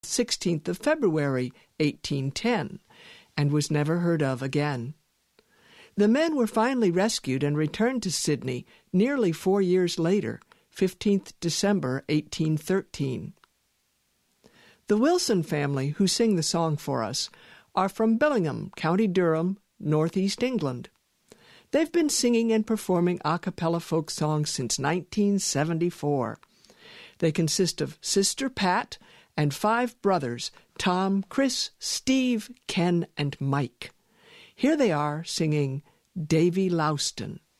16th of February, 1810, and was never heard of again. The men were finally rescued and returned to Sydney nearly 4 years later, 15th December, 1813. The Wilson family, who sing the song for us, are from Billingham, County Durham, northeast England. They've been singing and performing a cappella folk songs since 1974. They consist of Sister Pat and 5 brothers, Tom, Chris, Steve, Ken, and Mike. Here they are singing Davy Louston.